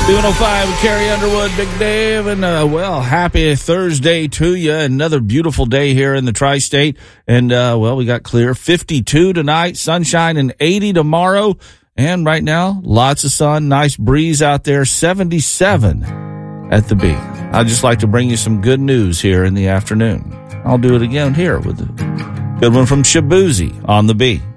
205 with Carrie Underwood, Big Dave, and happy Thursday to you. Another beautiful day here in the Tri-State, and we got clear 52 tonight, sunshine and 80 tomorrow, and right now lots of sun, nice breeze out there, 77 at the B. I'd just like to bring you some good news here in the afternoon. I'll do it again here with a good one from Shabuzi on the B.